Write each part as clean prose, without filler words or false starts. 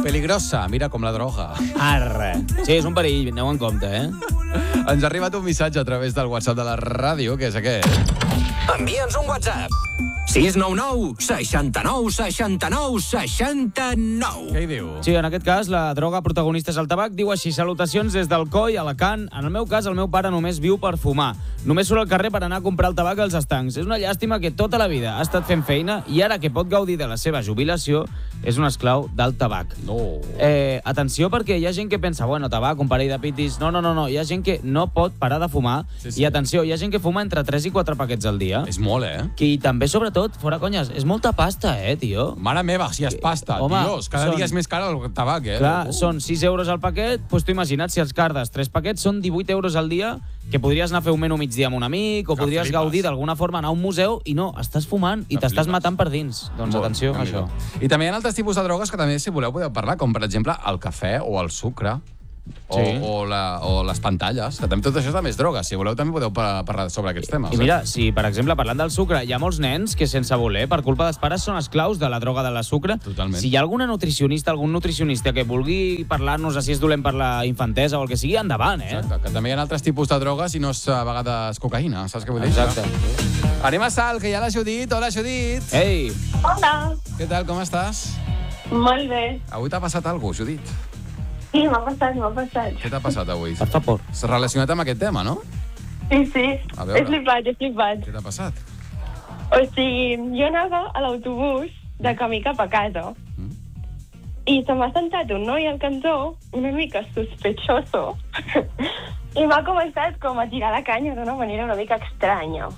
Peligrosa, mira com la droga. Arre. Sí, és un perill, aneu en compte, Ens ha arribat un missatge a través del WhatsApp de la ràdio, que és aquest. Envia'ns un WhatsApp. 699 69 69 69. Què hi diu? Sí, en aquest cas, la droga protagonista és el tabac. Diu així: salutacions des d'Alcoi, Alacant. En el meu cas, el meu pare només viu per fumar. Només surt al carrer per anar a comprar el tabac als estancs. És una llàstima que tota la vida ha estat fent feina i ara que pot gaudir de la seva jubilació és un esclau del tabac. No. Atenció, perquè hi ha gent que pensa, bueno, tabac, un parell de pitis... No. Hi ha gent que no pot parar de fumar. Sí. I atenció, hi ha gent que fuma entre 3 i 4 paquets al dia. És molt, I també, sobretot, fora conyes, és molta pasta, tio. Mare meva, si és pasta. Home, Dios, cada dia és més car el tabac, Clar, són 6 euros al paquet, doncs tu imagina't, si els cardes 3 paquets, són 18 euros al dia, que podries anar a fer un menú migdia amb un amic, o Que podries flipes. gaudir d'alguna forma, anar a un museu, i no, estàs fumant i Que t'estàs flipes. matant per dins. Doncs atenció a això. I també hi ha altres tipus de drogues que també, si voleu, podeu parlar, com per exemple el cafè o el sucre. Sí. O les pantalles, que també tot això també és droga. Si voleu, també podeu parlar sobre aquests temes. I mira, si, per exemple, parlant del sucre, hi ha molts nens que, sense voler, per culpa dels pares, són esclaus de la droga de la sucre. Totalment. Si hi ha alguna nutricionista, algun nutricionista que vulgui parlar-nos si és dolent per la infantesa o el que sigui, endavant, Exacte, que també hi ha altres tipus de drogues i no és a vegades cocaïna, saps què vull dir? Exacte. Anem a Salt, que hi ha la Judit. Hola, Judit. Ei! Hola, Què tal, com estàs? molt bé. Avui t'ha passat alguna cosa, Judit? Sí, m'ha passat. Què t'ha passat avui? Per favor. S'ha relacionat amb aquest tema, no? Sí. A veure. He flipat. Què t'ha passat? O sigui, jo anava a l'autobús de camí cap a casa i se m'ha sentat un noi al cantó una mica sospechoso i m'ha començat com a tirar la canya d'una manera una mica estranya.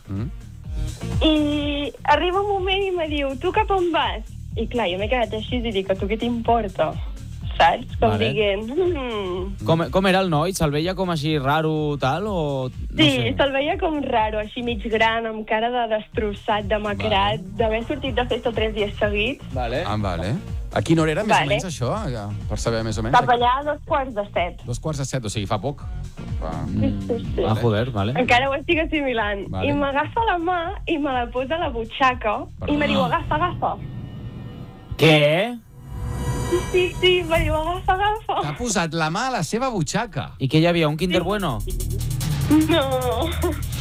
I arriba un moment i me diu, tu cap on vas? I clar, jo m'he quedat així i dic, a tu què t'importa? Saps? Com Vale. dient... Com era el noi? Se'l veia com així raro, tal, o... No Sí, sé. se'l veia com raro, així mig gran, amb cara de destrossat, demacrat, d'haver sortit de festa 3 dies seguits. Vale. Vale. A quina hora era més o Vale. menys això? Ja, per saber més o menys. Cap allà a 2:45. 2:45, o sigui, fa poc. Fa... Sí. Ah, joder, vale. Encara ho estic assimilant. Vale. I m'agafa la mà i me la posa a la butxaca i me diu, agafa. Què? Sí, me diu, agafa. T'ha posat la mà a la seva butxaca. I què hi havia, un Kinder Bueno? No,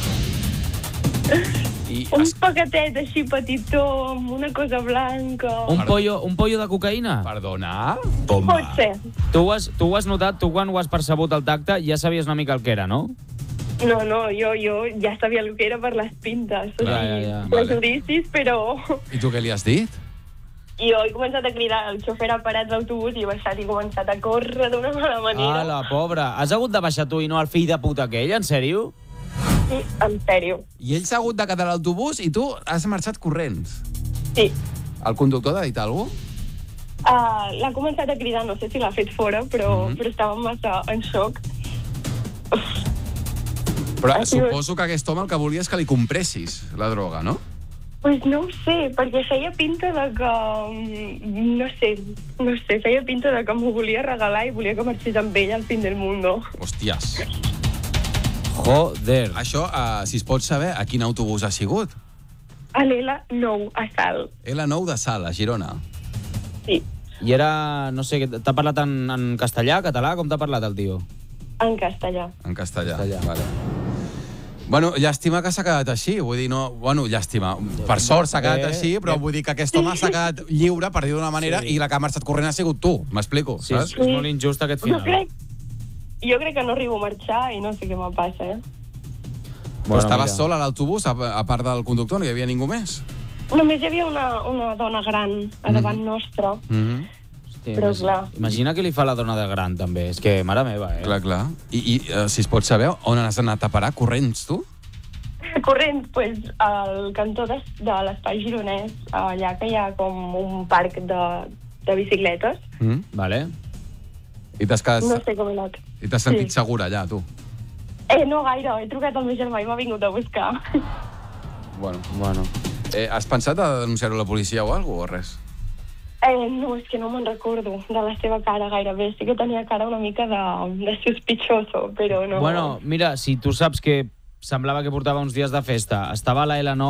I un paquetet així petitó, amb una cosa blanca. Un pollo de cocaïna? Perdona? Pot ser. Tu ho has notat, tu quan ho has percebut al tacte ja sabies una mica el que era, no? No, jo ja sabia el que era per les pintes. O sigui, Ja. els Vale. judicis, però... I tu què li has dit? I jo he començat a cridar, el xofer ha parat l'autobús i he baixat i he començat a córrer d'una mala manera. la pobra. Has hagut de baixar tu i no el fill de puta aquell, en sèrio? Sí, en sèrio. I ell s'ha hagut de quedar a l'autobús i tu has marxat corrents. Sí. El conductor t'ha dit alguna cosa? L'ha començat a cridar, no sé si l'ha fet fora, però estava massa en xoc. Però Ha sigut- suposo que aquest home el que volia és que li compressis la droga, no? Pues no ho sé, perquè feia pinta de que... No sé, feia pinta de que m'ho volia regalar i volia que marxés amb ell al fin del mundo. Hòsties. Joder. Això, si es pot saber, a quin autobús ha sigut? A l'L9, a Salt. L9 de Salt, a Girona. Sí, I era, no sé, t'ha parlat en castellà, català? Com t'ha parlat el tio? en castellà. En castellà. Castellà. Vale. Bueno, llàstima que s'ha quedat així, vull dir, no... Bueno, llàstima. Per sort s'ha quedat així, però vull dir que aquest home s'ha quedat lliure, per dir d'una manera, i la que ha marxat corrent ha sigut tu, m'explico, Sí, saps? és molt injust aquest final. Jo crec que no arribo a marxar i no sé què me passa, Però estaves mira. sol a l'autobús, a part del conductor, no hi havia ningú més? Només hi havia una dona gran a davant nostra. Hòstia, Però clar. Imagina què li fa la dona de gran, també. És que, mare meva, Clar. I si es pot saber, on has anat a parar? Corrents, tu? Corrent, pues, al cantó de l'espai gironès, allà que hi ha com un parc de bicicletes. Vale. I t'has quedat... No sé com he anat. I t'has sentit Sí. segura allà, tu? No gaire, he trucat al meu germà i m'ha vingut a buscar. Bueno. Bueno. Has pensat a denunciar-ho a la policia o alguna cosa, o res? No, és que no me'n recordo de la seva cara gairebé. Sí que tenia cara una mica de sospitxoso, però no... Bueno, mira, si tu saps que semblava que portava uns dies de festa, estava a la L9,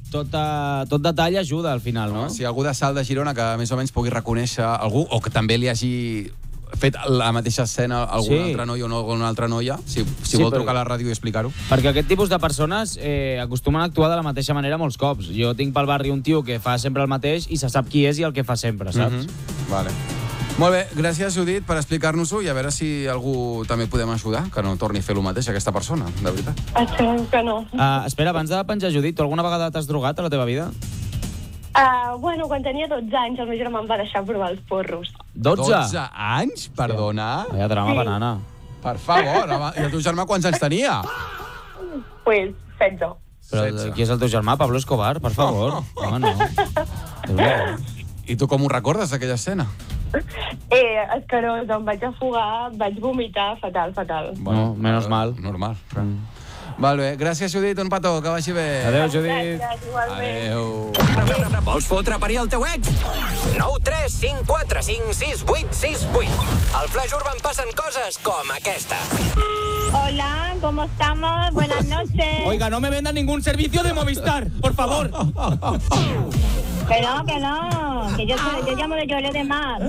tot detall ajuda al final, no? Si algú de Salt de Girona que més o menys pugui reconèixer algú, o que també li hagi fet la mateixa escena a algun altre noi o no, alguna altra noia, si vol trucar a la ràdio i explicar-ho. Perquè aquest tipus de persones acostumen a actuar de la mateixa manera molts cops. Jo tinc pel barri un tio que fa sempre el mateix i se sap qui és i el que fa sempre, saps? Vale. Molt bé, gràcies, Judit, per explicar-nos-ho i a veure si algú també podem ajudar, que no torni a fer el mateix aquesta persona, de veritat. Esperem que no. Espera, abans de penjar, Judit, tu alguna vegada t'has drogat a la teva vida? Bueno, quan tenia 12 anys, el meu germà em va deixar provar els porros. 12? 12 anys? Perdona? Vaya drama, banana. Per favor, i el teu germà quants anys tenia? Pues 16. Però qui és el teu germà? Pablo Escobar, per favor. Home, no. I tu com ho recordes, aquella escena? Escarós, em vaig afogar, vaig vomitar, fatal. Bueno, menos mal. Normal. Val bé, gràcies, Judit, un petó, que vagi bé. Adéu, Judit. Gràcies, igualment. Adéu. Vols fotre a parir el teu ex? 9 3 5 4 5 6 8 6 8. Al Flash Urban passen coses com aquesta. Hola, ¿cómo estamos? Buenas noches. Oiga, no me vendan ningún servicio de Movistar, por favor. Que no, que yo llamo de Lloret de Mar.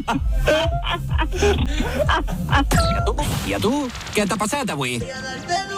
I a tu? Què t'ha passat avui?